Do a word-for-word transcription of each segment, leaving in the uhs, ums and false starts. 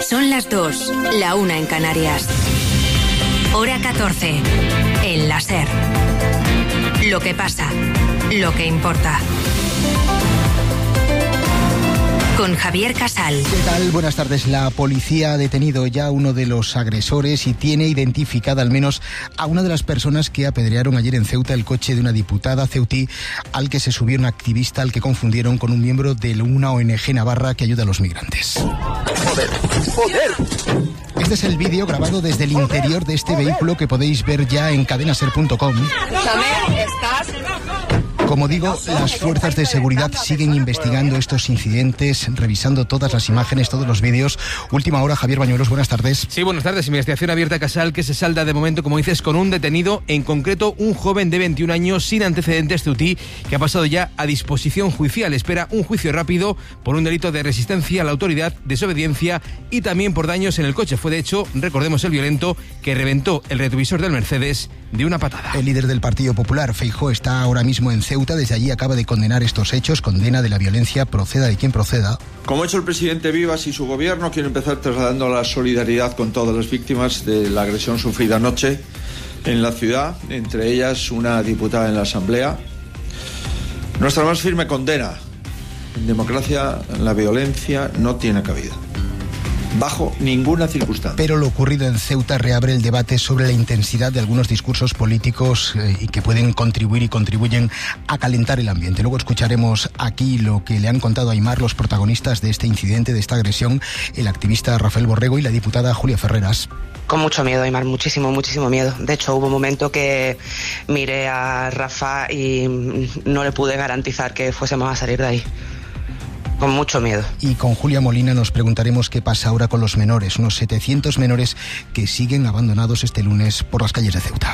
Son las dos, la una en Canarias. Hora catorce, en la SER. Lo que pasa, lo que importa. Con Javier Casal. ¿Qué tal? Buenas tardes. La policía ha detenido ya a uno de los agresores y tiene identificada al menos a una de las personas que apedrearon ayer en Ceuta el coche de una diputada ceutí al que se subió un activista al que confundieron con un miembro de una O N Ge navarra que ayuda a los migrantes. ¡Joder! ¡Joder! Este es el vídeo grabado desde el interior de este vehículo que podéis ver ya en cadena ser punto com. Como digo, las fuerzas de seguridad siguen investigando estos incidentes, revisando todas las imágenes, todos los vídeos. Última hora, Javier Bañuelos, buenas tardes. Sí, buenas tardes. Investigación abierta, Casal, que se salda de momento, como dices, con un detenido, en concreto un joven de veintiún años sin antecedentes ceutí, que ha pasado ya a disposición judicial. Espera un juicio rápido por un delito de resistencia a la autoridad, desobediencia y también por daños en el coche. Fue, de hecho, recordemos, el violento que reventó el retrovisor del Mercedes de una patada. El líder del Partido Popular, Feijóo, está ahora mismo en Ceuta. Desde allí acaba de condenar estos hechos, condena de la violencia, proceda de quien proceda. Como ha hecho el presidente Vivas y su gobierno, quiero empezar trasladando la solidaridad con todas las víctimas de la agresión sufrida anoche en la ciudad, entre ellas una diputada en la Asamblea. Nuestra más firme condena. En democracia la violencia no tiene cabida, bajo ninguna circunstancia. Pero lo ocurrido en Ceuta reabre el debate sobre la intensidad de algunos discursos políticos eh, y que pueden contribuir y contribuyen a calentar el ambiente. Luego escucharemos aquí lo que le han contado a Aimar los protagonistas de este incidente, de esta agresión, el activista Rafael Borrego y la diputada Julia Ferreras. Con mucho miedo, Aimar, muchísimo, muchísimo miedo. De hecho, hubo un momento que miré a Rafa y no le pude garantizar que fuésemos a salir de ahí. Con mucho miedo. Y con Julia Molina nos preguntaremos qué pasa ahora con los menores, unos setecientos menores que siguen abandonados este lunes por las calles de Ceuta.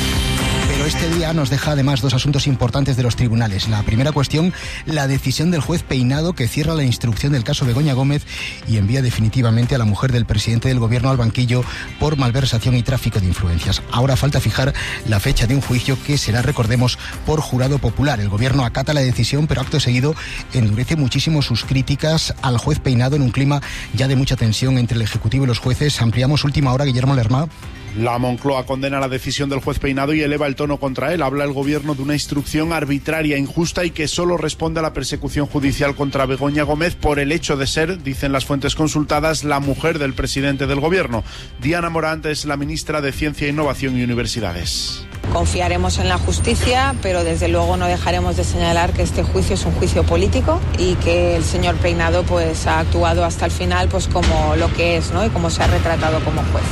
Pero este día nos deja además dos asuntos importantes de los tribunales. La primera cuestión, la decisión del juez Peinado, que cierra la instrucción del caso Begoña Gómez y envía definitivamente a la mujer del presidente del gobierno al banquillo por malversación y tráfico de influencias. Ahora falta fijar la fecha de un juicio que será, recordemos, por jurado popular. El gobierno acata la decisión, pero acto seguido endurece muchísimo sus críticas al juez Peinado en un clima ya de mucha tensión entre el Ejecutivo y los jueces. Ampliamos última hora, Guillermo Lerma. La Moncloa condena la decisión del juez Peinado y eleva el tono contra él. Habla el gobierno de una instrucción arbitraria, injusta y que solo responde a la persecución judicial contra Begoña Gómez por el hecho de ser, dicen las fuentes consultadas, la mujer del presidente del gobierno. Diana Morant es la ministra de Ciencia, Innovación y Universidades. Confiaremos en la justicia, pero desde luego no dejaremos de señalar que este juicio es un juicio político y que el señor Peinado pues ha actuado hasta el final pues como lo que es, ¿no? Y como se ha retratado como juez.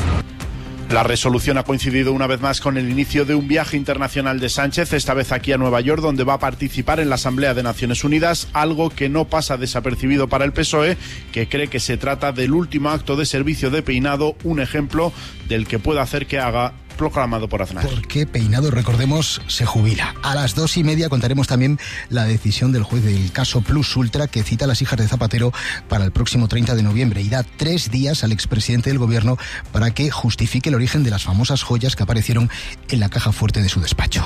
La resolución ha coincidido una vez más con el inicio de un viaje internacional de Sánchez, esta vez aquí a Nueva York, donde va a participar en la Asamblea de Naciones Unidas, algo que no pasa desapercibido para el P S O E, que cree que se trata del último acto de servicio de Peinado, un ejemplo del que puede hacer que haga, proclamado por Aznar. Porque Peinado, recordemos, se jubila. A las dos y media contaremos también la decisión del juez del caso Plus Ultra, que cita a las hijas de Zapatero para el próximo treinta de noviembre y da tres días al expresidente del gobierno para que justifique el origen de las famosas joyas que aparecieron en la caja fuerte de su despacho.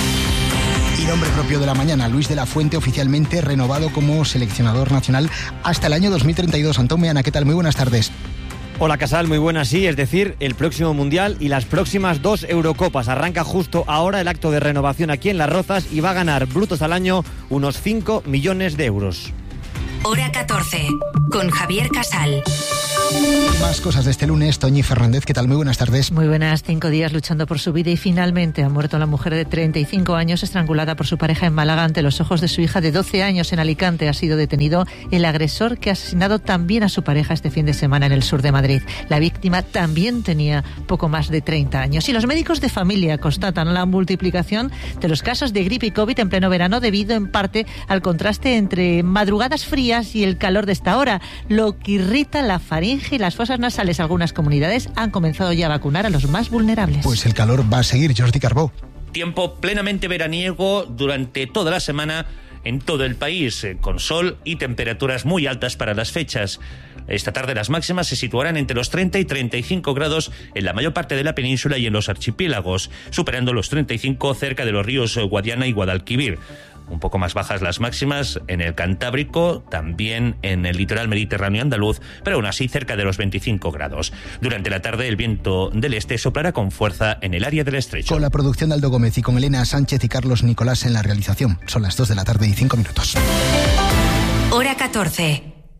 Y nombre propio de la mañana, Luis de la Fuente, oficialmente renovado como seleccionador nacional hasta el año dos mil treinta y dos. Antón Meana, ¿qué tal? Muy buenas tardes. Hola Casal, muy buenas, sí, es decir, el próximo Mundial y las próximas dos Eurocopas. Arranca justo ahora el acto de renovación aquí en Las Rozas y va a ganar brutos al año unos cinco millones de euros. Hora catorce, con Javier Casal. Más cosas de este lunes. Toñi Fernández, ¿qué tal? Muy buenas tardes. Muy buenas. Cinco días luchando por su vida y finalmente ha muerto la mujer de treinta y cinco años estrangulada por su pareja en Málaga ante los ojos de su hija de doce años en Alicante. Ha sido detenido el agresor que ha asesinado también a su pareja este fin de semana en el sur de Madrid. La víctima también tenía poco más de treinta años. Y los médicos de familia constatan la multiplicación de los casos de gripe y COVID en pleno verano debido en parte al contraste entre madrugadas frías y el calor de esta hora, lo que irrita la faringe y las fosas nasales. Algunas comunidades han comenzado ya a vacunar a los más vulnerables. Pues el calor va a seguir, Jordi Carbó. Tiempo plenamente veraniego durante toda la semana en todo el país, con sol y temperaturas muy altas para las fechas. Esta tarde las máximas se situarán entre los treinta y treinta y cinco grados en la mayor parte de la península y en los archipiélagos, superando los treinta y cinco cerca de los ríos Guadiana y Guadalquivir. un poco más bajas las máximas en el Cantábrico, también en el litoral mediterráneo andaluz, pero aún así cerca de los veinticinco grados. Durante la tarde el viento del este soplará con fuerza en el área del estrecho. Con la producción de Aldo Gómez y con Elena Sánchez y Carlos Nicolás en la realización. Son las dos de la tarde y cinco minutos. Hora catorce.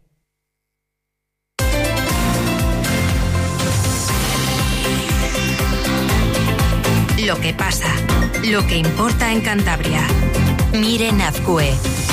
Lo que pasa, lo que importa en Cantabria. Miren Azcue.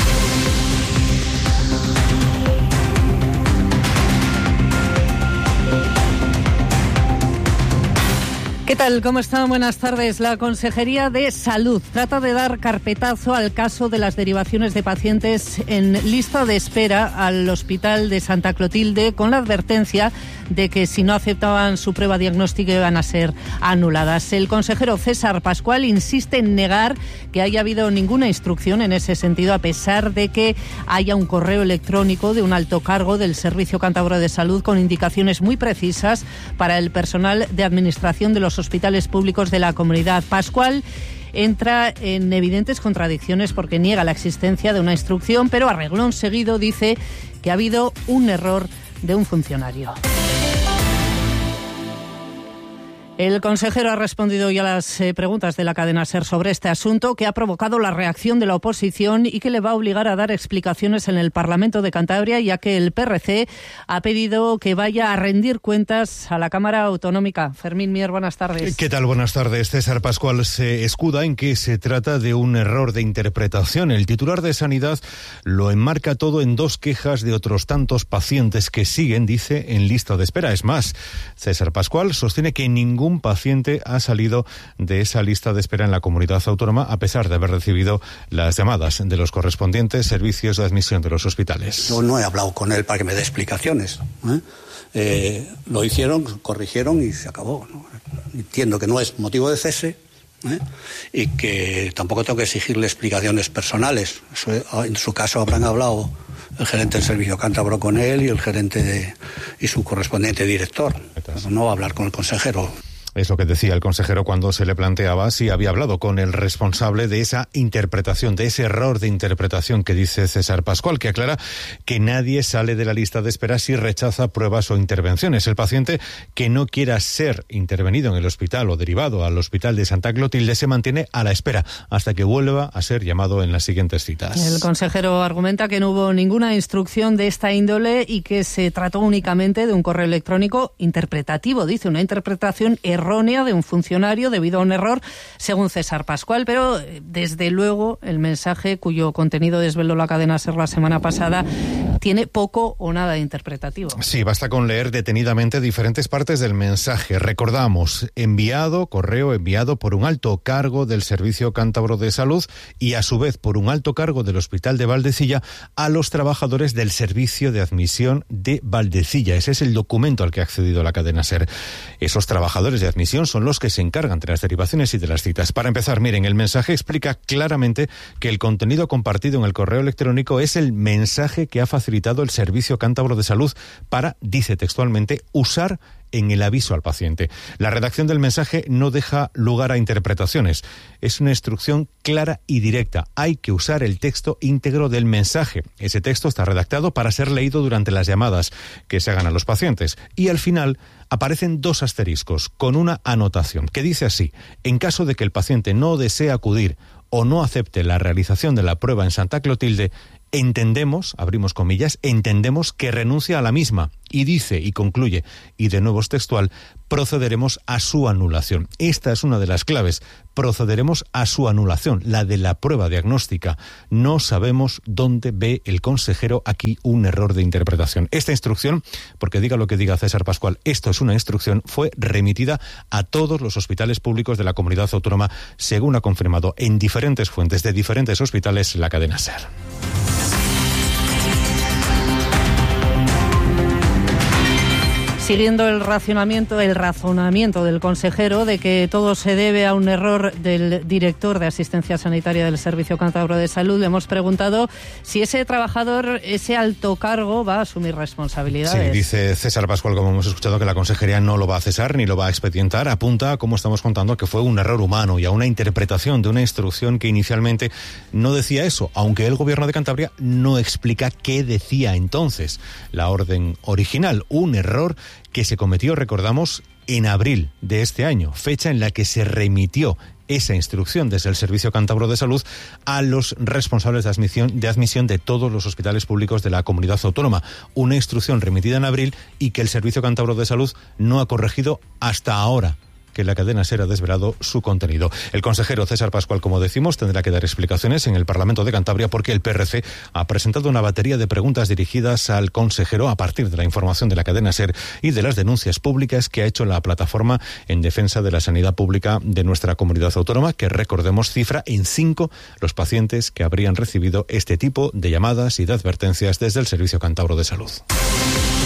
¿Qué tal? ¿Cómo están? Buenas tardes. La Consejería de Salud trata de dar carpetazo al caso de las derivaciones de pacientes en lista de espera al Hospital de Santa Clotilde, con la advertencia de que si no aceptaban su prueba diagnóstica iban a ser anuladas. El consejero César Pascual insiste en negar que haya habido ninguna instrucción en ese sentido, a pesar de que haya un correo electrónico de un alto cargo del Servicio Cántabro de Salud con indicaciones muy precisas para el personal de administración de los hospitales públicos de la comunidad. Pascual entra en evidentes contradicciones porque niega la existencia de una instrucción, pero a reglón seguido dice que ha habido un error de un funcionario. El consejero ha respondido ya a las eh, preguntas de la cadena SER sobre este asunto, que ha provocado la reacción de la oposición y que le va a obligar a dar explicaciones en el Parlamento de Cantabria, ya que el P R C ha pedido que vaya a rendir cuentas a la Cámara Autonómica. Fermín Mier, buenas tardes. ¿Qué tal? Buenas tardes. César Pascual se escuda en que se trata de un error de interpretación. El titular de Sanidad lo enmarca todo en dos quejas de otros tantos pacientes que siguen, dice, en lista de espera. Es más, César Pascual sostiene que ningún paciente ha salido de esa lista de espera en la comunidad autónoma, a pesar de haber recibido las llamadas de los correspondientes servicios de admisión de los hospitales. Yo no he hablado con él para que me dé explicaciones. ¿eh? Eh, lo hicieron, corrigieron y se acabó, ¿no? Entiendo que no es motivo de cese, ¿eh? y que tampoco tengo que exigirle explicaciones personales. Eso, en su caso habrán hablado el gerente del servicio cántabro con él y el gerente de, y su correspondiente director. Pero no va a hablar con el consejero. Es lo que decía el consejero cuando se le planteaba si había hablado con el responsable de esa interpretación, de ese error de interpretación que dice César Pascual, que aclara que nadie sale de la lista de espera si rechaza pruebas o intervenciones. El paciente que no quiera ser intervenido en el hospital o derivado al Hospital de Santa Clotilde se mantiene a la espera hasta que vuelva a ser llamado en las siguientes citas. El consejero argumenta que no hubo ninguna instrucción de esta índole y que se trató únicamente de un correo electrónico interpretativo, dice, una interpretación errónea errónea de un funcionario debido a un error, según César Pascual, pero desde luego el mensaje, cuyo contenido desveló la cadena SER la semana pasada, tiene poco o nada de interpretativo. Sí, basta con leer detenidamente diferentes partes del mensaje. Recordamos, enviado, correo enviado por un alto cargo del Servicio Cántabro de Salud y a su vez por un alto cargo del Hospital de Valdecilla a los trabajadores del Servicio de Admisión de Valdecilla. Ese es el documento al que ha accedido la cadena SER. Esos trabajadores de admisión son los que se encargan de las derivaciones y de las citas. Para empezar, miren, el mensaje explica claramente que el contenido compartido en el correo electrónico es el mensaje que ha facilitado el Servicio Cántabro de Salud para, dice textualmente, usar en el aviso al paciente. La redacción del mensaje no deja lugar a interpretaciones. Es una instrucción clara y directa. Hay que usar el texto íntegro del mensaje. Ese texto está redactado para ser leído durante las llamadas que se hagan a los pacientes. Y al final aparecen dos asteriscos con una anotación que dice así: en caso de que el paciente no desee acudir o no acepte la realización de la prueba en Santa Clotilde, entendemos, abrimos comillas, entendemos que renuncia a la misma. Y dice y concluye, y de nuevo es textual, procederemos a su anulación. Esta es una de las claves. Procederemos a su anulación, la de la prueba diagnóstica. No sabemos dónde ve el consejero aquí un error de interpretación. Esta instrucción, porque diga lo que diga César Pascual, esto es una instrucción, fue remitida a todos los hospitales públicos de la comunidad autónoma, según ha confirmado en diferentes fuentes de diferentes hospitales la cadena SER. siguiendo el racionamiento, el razonamiento del consejero de que todo se debe a un error del director de Asistencia Sanitaria del Servicio Cántabro de Salud, le hemos preguntado si ese trabajador, ese alto cargo, va a asumir responsabilidades. Sí, dice César Pascual, como hemos escuchado, que la consejería no lo va a cesar ni lo va a expedientar. Apunta, como estamos contando, que fue un error humano y a una interpretación de una instrucción que inicialmente no decía eso, aunque el Gobierno de Cantabria no explica qué decía entonces la orden original. Un error que se cometió, recordamos, en abril de este año, fecha en la que se remitió esa instrucción desde el Servicio Cántabro de Salud a los responsables de admisión, de admisión de todos los hospitales públicos de la comunidad autónoma. Una instrucción remitida en abril y que el Servicio Cántabro de Salud no ha corregido hasta ahora, que la cadena SER ha desvelado su contenido. El consejero César Pascual, como decimos, tendrá que dar explicaciones en el Parlamento de Cantabria porque el P R C ha presentado una batería de preguntas dirigidas al consejero a partir de la información de la cadena SER y de las denuncias públicas que ha hecho la plataforma en defensa de la sanidad pública de nuestra comunidad autónoma, que recordemos cifra en cinco los pacientes que habrían recibido este tipo de llamadas y de advertencias desde el Servicio Cántabro de Salud.